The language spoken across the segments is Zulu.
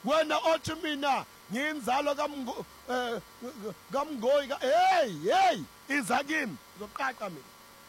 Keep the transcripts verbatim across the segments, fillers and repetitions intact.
wena othi mina ngiyinzalo kaMngo kaMngoyi ka hey hey iza kimi uzoqaqa mina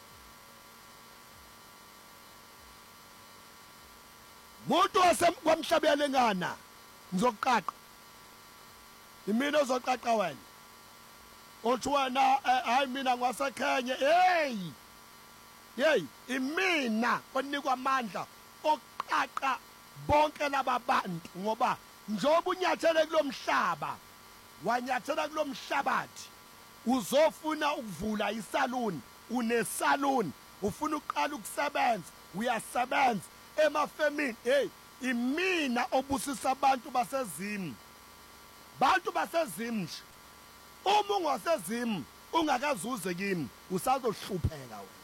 muntu wasemkwamhlabele ngana ngizoqaqa imina ozoqaqa wena othi wena hayi mina ngwaseKenya hey hey imina onikwa amandla oqaqa bonke lababantu ngoba njoba unyathele kulomhlaba wanyathela kulomhlabathi uzofuna ukuvula isaluni unesaluni ufuna uqala ukusebenza uyasebenza emafemini hey imina obusisa abantu basezimu bantu basezimu nje uma ungasezimu ungakazuze kimi usazohlupheka wena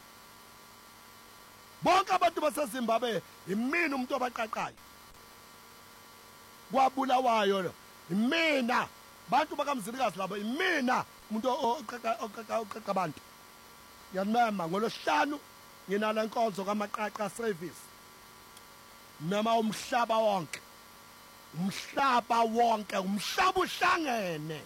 bonke abantu baseZimbabwe imina umuntu obaqaqayo kwabulawayo lo imina bantu bakamzilikazi labo imina umuntu oqaqa abantu yanimema ngolosihlanu nginala inkonzo kamaqaqa service mema umhlaba wonke umhlaba wonke umhlaba uhlangene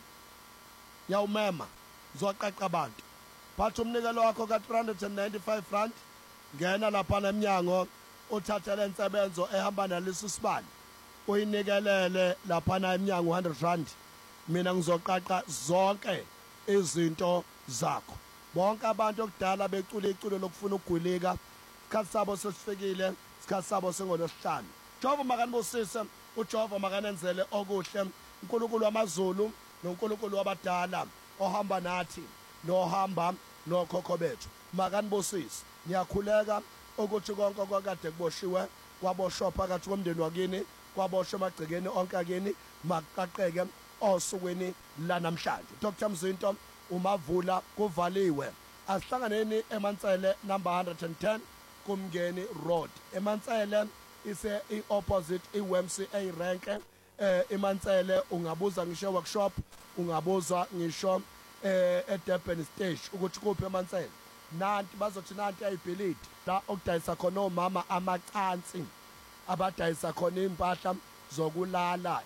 yawumema zoqaqa abantu phatha umnikelo wakho ka three hundred ninety-five rand ngena lapha nemnyango uthatha lensebenzo ehamba nalesi sibani uyinikelele lapha na emnyango one hundred rand mina ngizoqaqa zonke izinto zakho bonke abantu okudala becula iculo lokufuna ukugulika isikhathi sabo sesifikile isikhathi sabo sengolosihlanu Jehova makanibusise uJehova makanenzele okuhle uNkulunkulu wamaZulu noNkulunkulu wabadala ohamba nathi nohamba nokhokho bethu makanibusise ngiyakhuleka ukuthi konke okwakade kuboshiwe kwaboshwa phakathi komndeni wakini kwaboshwa emagcekeni onke akini makaqaqeke osukwini lanamhlanje Dr Mzinto umavula kuvaliwe asihlanganeni eMantsele number one hundred ten kumngeni road eMantsele ise iopposite iWMCA rank eh eMantsele ungabuza ngisho workshop ungabuza ngisho eh eDurban stage ukuthi kuphi eMantsele nanti bazothi nanti ayibhilidi la okudayisa khona omama amacansi abadayisa khona impahla zokulala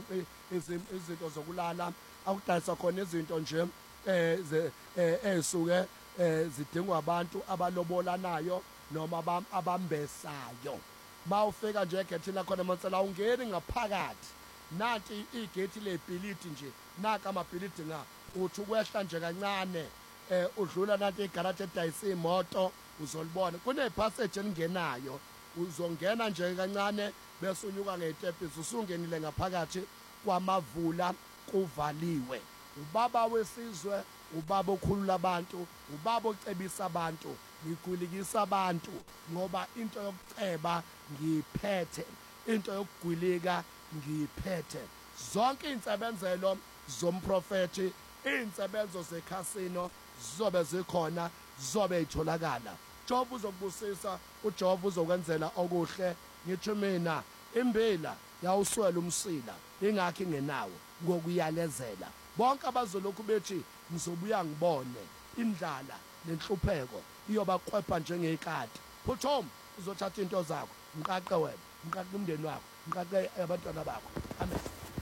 izinto zokulala akudayisa khona izinto nje eh esuke zidingwa abantu abalobolanayo noma abambesayo mawufika nje egethini khona eMantsela ungeni ngaphakathi nanti igeti lebhilidi nje naka amabhilidi nga uthi ukwehla nje kancane eh udlula nanti egarage edayisa imoto uzolibona kunepassage engenayo uzongena nje kancane bese unyuka ngetepisi usungenile ngaphakathi kwamavula kuvaliwe ubaba wesizwe ubaba okhulula abantu ubaba ocebisa abantu ngigulikisa abantu ngoba into yokuceba ngiphethe into yokugwilika ngiphethe zonke insebenzelo zomprofeti insebenzo zekhasino zizobe zikhona zizobe itholakala Jehova uzokubusisa uJehova uzokwenzela okuhle ngithi mina imbila yawuswela umsila ingakho ingenawo ngokuyalezela bonke abazolokhu bethi ngizobuya ngibone indlala nenhlupheko iyoba qhwepha njengekati phuthom uzothatha into zakho ngiqaqe wena ngiqaqe umndeni wakho ngiqaqe abantwana bakho amen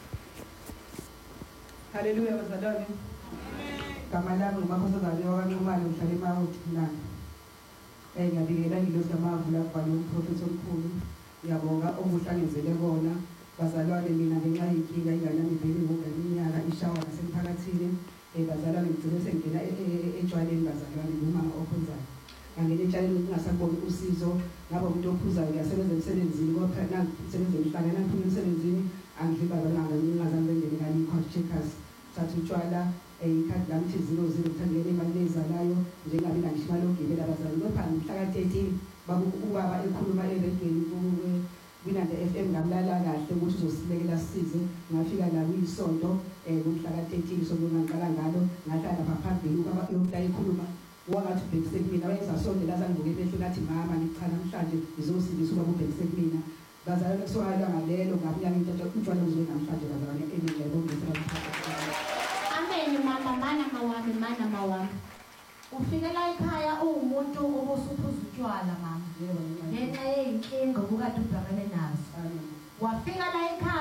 haleluya bazalwane gama lami ngumakhosazane wakanqumane ngihlala eMawuthi nami eh ngiyabikela ngilosi kamavula kubhala umprofeti omkhulu ngiyabonga okuhlangenzele kona bazalwane mina ngenxa yinkinga ingane ngibheke ngokeminyaka ishawa nasemphakathini eh bazalwane ngigcine sengena etshwaleni bazalwane ngumama ophuzayo ngangena etshwaleni ngingasaboni usizo ngaba umuntu ophuzayo ngiyasebenza emsebenzini kodwa nangisebenza emhlabeni nangiphuma emsebenzini angidli bazalwane ngingazange ngene ngani cost checkers thatha utshwala ikhadi lami thizilo zero thandele imali ezalayo njengabe ngishimalo ngibela bazalwane kodwa mhla ka thirteen babubaba ekhuluma eredweni kwinanda F M ngamlala kahle ukuthi uzosilekela sisize ngafika la kuyisonto eh kumhla ka thirteen sokunqaqala ngalo ngahlala lapha phambili ubaba yonke ayikhuluma wangathi ubhekise mina wayenza sonke la zangibuke behle ngathi mama ngicha namhlanje ngizosindisa ubaba ubhekise mina bazalwane kusohala ngalelo ngabuya ngithatha utshwala uzwe namhlanje bazalwane enengebo ngizela amen mama mana mawami mana mawami ufike la ekhaya uwumuntu obusuphuza utshwala mama ngenxa yeyinkinga okukade ubhekene nazo wafika la ekhaya